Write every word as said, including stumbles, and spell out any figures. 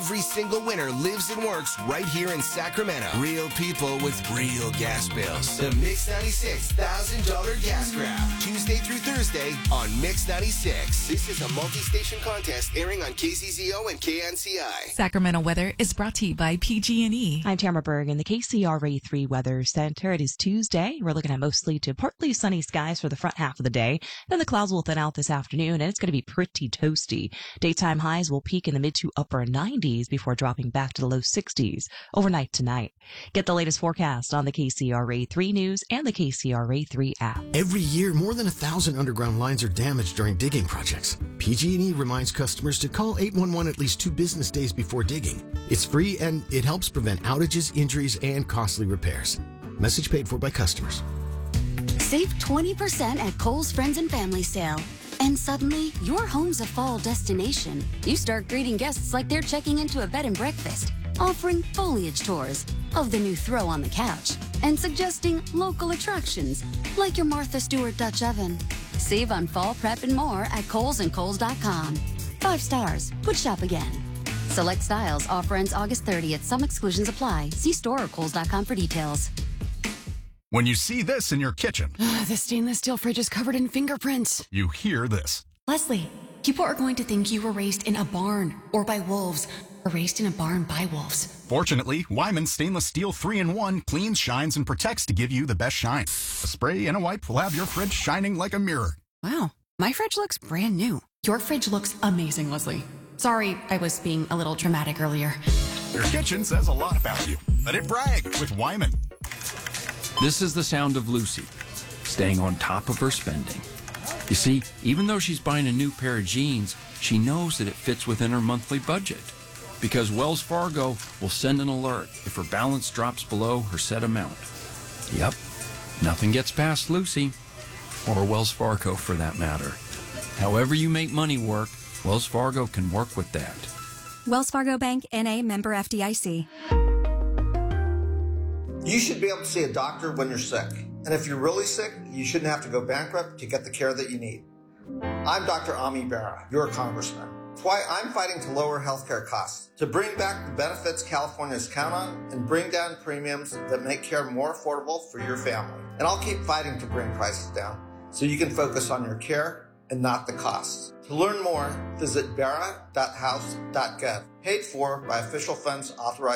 Every single winner lives and works right here in Sacramento. Real people with real gas bills. The Mix ninety-six one thousand dollars Gas Grab. Tuesday through Thursday on Mix ninety-six. This is a multi-station contest airing on K C Z O and K N C I. Sacramento weather is brought to you by P G and E. I'm Tamara Berg in the K C R A three Weather Center. It is Tuesday. We're looking at mostly to partly sunny skies for the front half of the day. Then the clouds will thin out this afternoon, and it's going to be pretty toasty. Daytime highs will peak in the mid to upper nineties before dropping back to the low sixties overnight tonight. Get the latest forecast on the K C R A three News and the K C R A three app. Every year, more than a thousand underground lines are damaged during digging projects. P G and E reminds customers to call eight one one at least two business days before digging. It's free and it helps prevent outages, injuries, and costly repairs. Message paid for by customers. Save twenty percent at Kohl's Friends and Family Sale. And suddenly, your home's a fall destination. You start greeting guests like they're checking into a bed and breakfast, offering foliage tours of the new throw on the couch, and suggesting local attractions like your Martha Stewart Dutch oven. Save on fall prep and more at Kohl's and Kohl's dot com. Five stars. Would shop again. Select styles. Offer ends August thirtieth. Some exclusions apply. See store or Kohl's dot com for details. When you see this in your kitchen, the stainless steel fridge is covered in fingerprints. You hear this. Leslie, people are going to think you were raised in a barn or by wolves or raised in a barn by wolves. Fortunately, Wyman Stainless Steel three in one cleans, shines, and protects to give you the best shine. A spray and a wipe will have your fridge shining like a mirror. Wow, my fridge looks brand new. Your fridge looks amazing, Leslie. Sorry, I was being a little dramatic earlier. Your kitchen says a lot about you. Let it brag with Wyman. This is the sound of Lucy, staying on top of her spending. You see, even though she's buying a new pair of jeans, she knows that it fits within her monthly budget. Because Wells Fargo will send an alert if her balance drops below her set amount. Yep, nothing gets past Lucy, or Wells Fargo for that matter. However you make money work, Wells Fargo can work with that. Wells Fargo Bank, N A, member F D I C. You should be able to see a doctor when you're sick. And if you're really sick, you shouldn't have to go bankrupt to get the care that you need. I'm Doctor Ami Bera, your congressman. That's why I'm fighting to lower healthcare costs, to bring back the benefits Californians count on, and bring down premiums that make care more affordable for your family. And I'll keep fighting to bring prices down so you can focus on your care and not the costs. To learn more, visit bera dot house dot gov, paid for by official funds authorized